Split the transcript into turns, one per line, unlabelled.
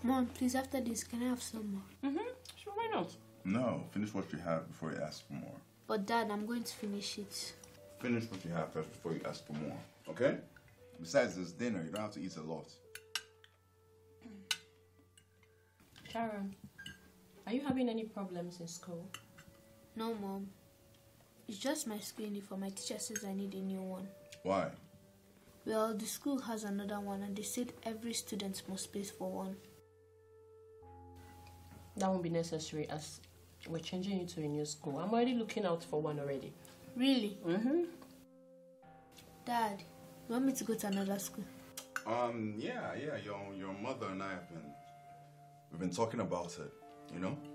Mom, please, after this, can I have some more?
Sure, why not?
No, finish what you have before you ask for more.
But Dad, I'm going to finish it.
Finish what you have first before you ask for more, okay? Besides, this dinner, you don't have to eat a lot.
Sharon, are you having any problems in school?
No, Mom. It's just my school uniform. My teacher says I need a new one.
Why?
Well, the school has another one and they said every student must pay for one.
That won't be necessary as we're changing you to a new school. I'm already looking out for one already.
Really? Dad, you want me to go to another school?
Yeah. Your mother and I we've been talking about it, you know?